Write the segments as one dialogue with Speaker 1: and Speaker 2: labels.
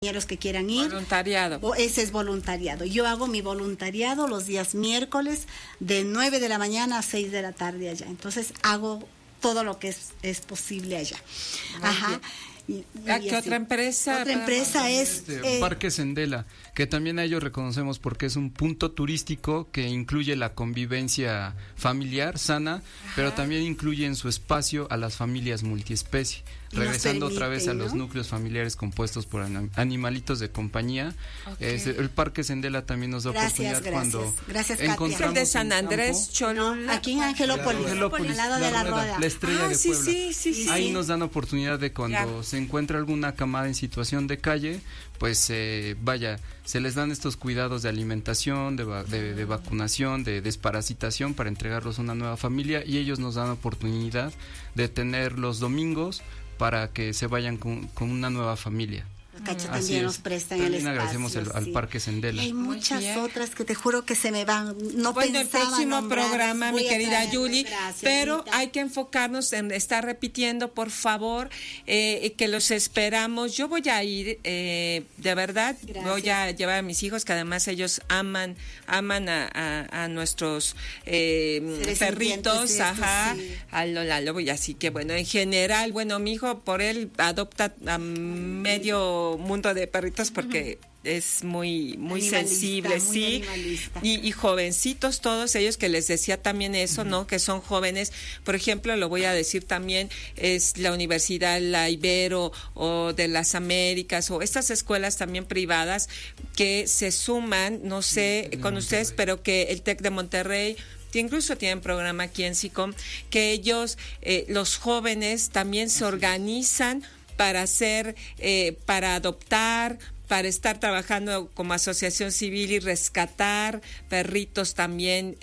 Speaker 1: compañeros que quieran ir.
Speaker 2: Voluntariado.
Speaker 1: Ese es voluntariado. Yo hago mi voluntariado los días miércoles de 9 de la mañana a 6 de la tarde allá. Entonces hago todo lo que es posible allá. Ajá.
Speaker 2: ¿Qué otra empresa?
Speaker 1: Otra empresa es
Speaker 3: Parque Sendela, que también a ellos reconocemos porque es un punto turístico que incluye la convivencia familiar sana. Ajá. Pero también incluye en su espacio a las familias multiespecie, regresando otra vez a los núcleos familiares compuestos por animalitos de compañía. Okay. El Parque Sendela también nos da oportunidad cuando
Speaker 1: encontramos
Speaker 2: el de San Andrés, Cholula.
Speaker 1: Aquí en Angelópolis, al lado de la Rueda.
Speaker 3: La Estrella de Puebla.
Speaker 2: Sí.
Speaker 3: Ahí nos dan oportunidad de cuando se encuentra alguna camada en situación de calle, pues se les dan estos cuidados de alimentación, de vacunación, de desparasitación para entregarlos a una nueva familia, y ellos nos dan oportunidad de tener los domingos para que se vayan con una nueva familia.
Speaker 1: Cacho también nos prestan el espacio.
Speaker 3: Agradecemos al Parque Sendela.
Speaker 1: Hay muchas otras que te juro que se me van.
Speaker 2: Bueno, el próximo programa, mi querida Yuli, pero Rita, hay que enfocarnos en estar repitiendo, por favor, que los esperamos. Yo voy a ir, de verdad, voy a llevar a mis hijos, que además ellos aman a nuestros perritos, a Lolo, y así que bueno, en general, bueno, mi hijo por él adopta a medio mundo de perritos porque es muy sensible, sí, y jovencitos todos ellos, que les decía también eso, ¿no? Que son jóvenes. Por ejemplo, lo voy a decir también, es la Universidad La Ibero o de las Américas o estas escuelas también privadas que se suman, no sé, con ustedes, pero que el TEC de Monterrey, que incluso tienen programa aquí en SICOM, que ellos, los jóvenes también se organizan para hacer, para adoptar, para estar trabajando como asociación civil y rescatar perritos también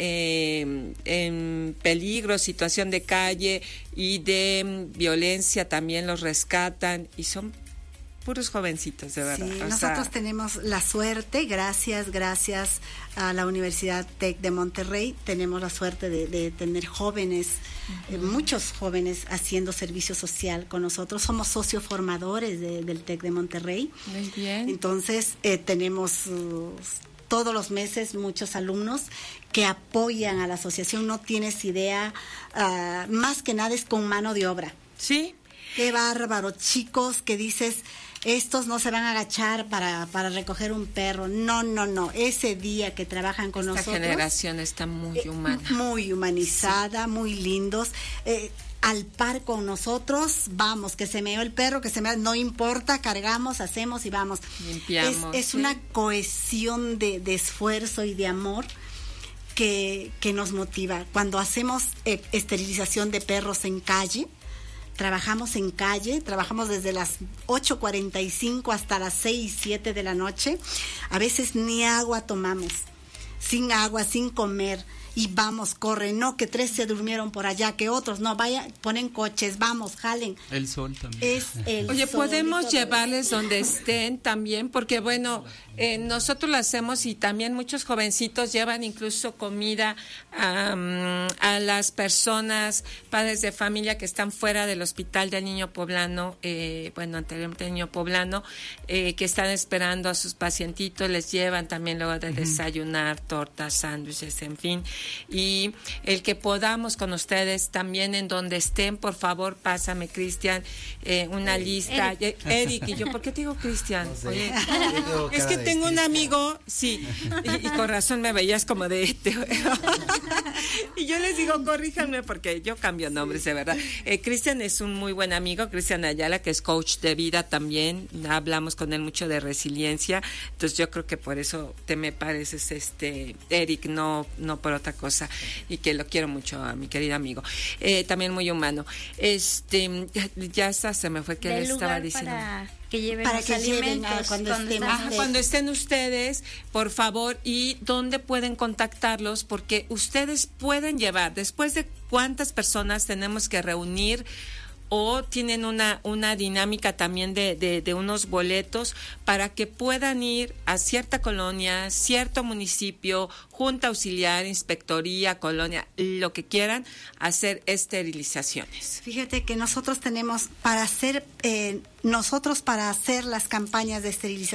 Speaker 2: en peligro, situación de calle y de violencia, también los rescatan y son puros jovencitos, de verdad.
Speaker 1: Sí, nosotros tenemos la suerte, gracias a la Universidad TEC de Monterrey, tenemos la suerte de tener jóvenes, muchos jóvenes haciendo servicio social con nosotros. Somos socios formadores del TEC de Monterrey.
Speaker 2: Muy bien.
Speaker 1: Entonces, tenemos todos los meses muchos alumnos que apoyan a la asociación. No tienes idea, más que nada es con mano de obra.
Speaker 2: Sí.
Speaker 1: Qué bárbaro, chicos, que dices, estos no se van a agachar para recoger un perro. No. Ese día que trabajan con nosotros.
Speaker 2: Esta generación está muy humana.
Speaker 1: Muy humanizada, sí. Muy lindos. Al par con nosotros, vamos, que se meó el perro, no importa, cargamos, hacemos y vamos.
Speaker 2: Limpiamos.
Speaker 1: Es una cohesión de esfuerzo y de amor que nos motiva. Cuando hacemos esterilización de perros en calle, trabajamos en calle, trabajamos desde las 8:45 hasta las 6, 7 de la noche. A veces ni agua tomamos, sin agua, sin comer. Y vamos, corren, no, que 3 se durmieron por allá, que otros, no, vayan, ponen coches, vamos, jalen.
Speaker 3: El sol también.
Speaker 2: Oye, podemos llevarles donde estén también, porque bueno, nosotros lo hacemos y también muchos jovencitos llevan incluso comida a las personas, padres de familia que están fuera del Hospital del Niño Poblano, anteriormente Niño Poblano, que están esperando a sus pacientitos, les llevan también luego de desayunar tortas, sándwiches, en fin. Y el que podamos con ustedes también en donde estén, por favor, pásame, Cristian, una lista. Eric, y yo, ¿por qué te digo Cristian? No sé. Oye, es que tengo un amigo, sí, y con razón me veías como de y yo les digo, corríjanme porque yo cambio nombres, de verdad. Cristian es un muy buen amigo, Cristian Ayala, que es coach de vida también, hablamos con él mucho de resiliencia, entonces yo creo que por eso te me pareces Eric, no por otra cosa, y que lo quiero mucho a mi querido amigo, también muy humano. Ya se me fue que le estaba diciendo.
Speaker 4: Que lleven
Speaker 1: para
Speaker 4: los
Speaker 1: que
Speaker 4: alimentos
Speaker 2: cuando estén ustedes, por favor, y dónde pueden contactarlos, porque ustedes pueden llevar, después de cuántas personas tenemos que reunir, o tienen una dinámica también de unos boletos para que puedan ir a cierta colonia, cierto municipio, junta auxiliar, inspectoría, colonia, lo que quieran, hacer esterilizaciones.
Speaker 1: Fíjate que nosotros tenemos para hacer las campañas de esterilización